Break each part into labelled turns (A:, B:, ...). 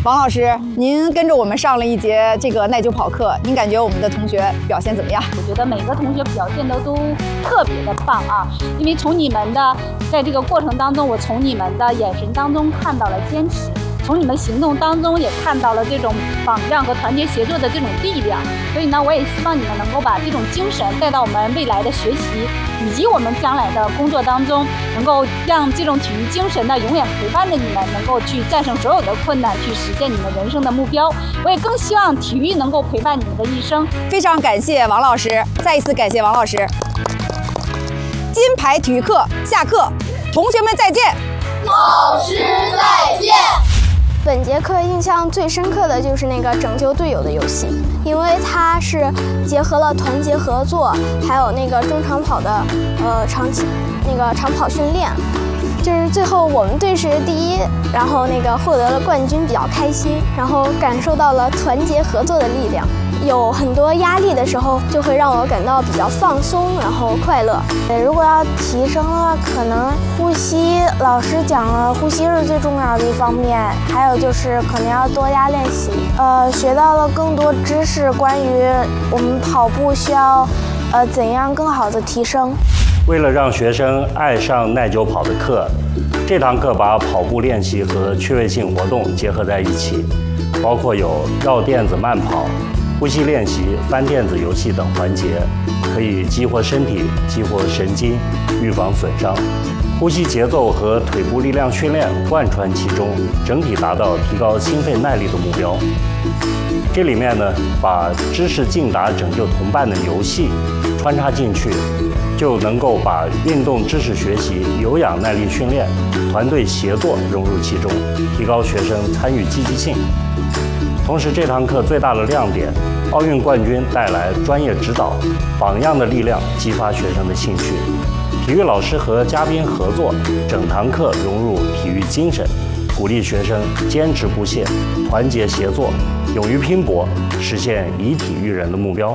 A: 王老师，您跟着我们上了一节这个耐久跑课，您感觉我们的同学表现怎么样？
B: 我觉得每个同学表现的都特别的棒啊！因为从你们的在这个过程当中，我从你们的眼神当中看到了坚持，从你们行动当中也看到了这种榜样和团结协作的这种力量。所以呢，我也希望你们能够把这种精神带到我们未来的学习以及我们将来的工作当中，能够让这种体育精神呢永远陪伴着你们，能够去战胜所有的困难，去实现你们人生的目标。我也更希望体育能够陪伴你们的一生。
A: 非常感谢王老师，再一次感谢王老师。金牌体育课下课，同学们再见。
C: 老师再见。
D: 本节课印象最深刻的就是那个拯救队友的游戏，因为它是结合了团结合作，还有那个中长跑的长跑训练。就是最后我们队是第一，然后获得了冠军，比较开心，然后感受到了团结合作的力量。有很多压力的时候，就会让我感到比较放松，然后快乐。
E: 如果要提升的话，可能呼吸，老师讲了，呼吸是最重要的一方面。还有就是可能要多加练习。学到了更多知识，关于我们跑步需要怎样更好的提升。
F: 为了让学生爱上耐久跑的课，这堂课把跑步练习和趣味性活动结合在一起，包括有绕垫子慢跑、呼吸练习、翻垫子游戏等环节，可以激活身体、激活神经，预防损伤。呼吸节奏和腿部力量训练贯穿其中，整体达到提高心肺耐力的目标。这里面呢，把知识竞答拯救同伴的游戏穿插进去，就能够把运动知识学习、有氧耐力训练、团队协作融入其中，提高学生参与积极性。同时，这堂课最大的亮点，奥运冠军带来专业指导，榜样的力量激发学生的兴趣。体育老师和嘉宾合作，整堂课融入体育精神，鼓励学生坚持不懈、团结协作、勇于拼搏，实现以体育人的目标。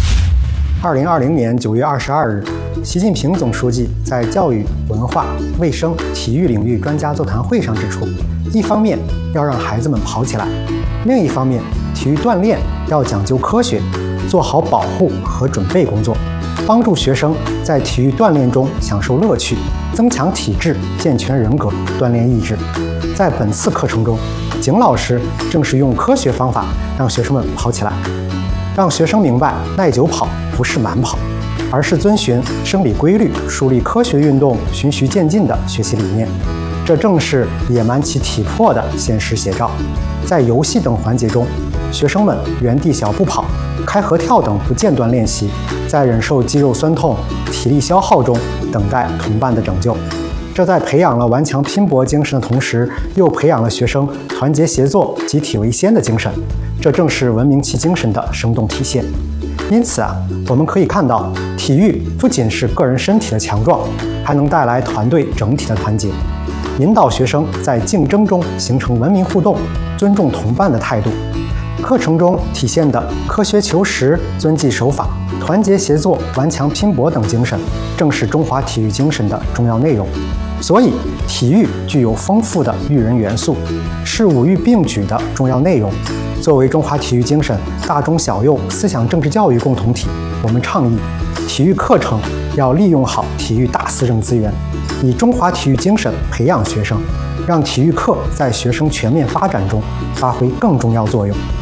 G: 2020年9月22日，习近平总书记在教育、文化、卫生、体育领域专家座谈会上指出，一方面要让孩子们跑起来，另一方面，体育锻炼要讲究科学，做好保护和准备工作，帮助学生在体育锻炼中享受乐趣，增强体质，健全人格，锻炼意志。在本次课程中，景老师正是用科学方法让学生们跑起来，让学生明白耐久跑不是慢跑，而是遵循生理规律，树立科学运动循序渐进的学习理念。这正是野蛮其体魄的现实写照。在游戏等环节中，学生们原地小步跑、开合跳等不间断练习，在忍受肌肉酸痛、体力消耗中等待同伴的拯救。这在培养了顽强拼搏精神的同时，又培养了学生团结协作、集体为先的精神。这正是文明其精神的生动体现。因此我们可以看到，体育不仅是个人身体的强壮，还能带来团队整体的团结，引导学生在竞争中形成文明互动、尊重同伴的态度。课程中体现的科学求实、遵纪守法、团结协作、顽强拼搏等精神，正是中华体育精神的重要内容。所以，体育具有丰富的育人元素，是五育并举的重要内容。作为中华体育精神大中小幼思想政治教育共同体，我们倡议体育课程要利用好体育大思政资源，以中华体育精神培养学生，让体育课在学生全面发展中发挥更重要作用。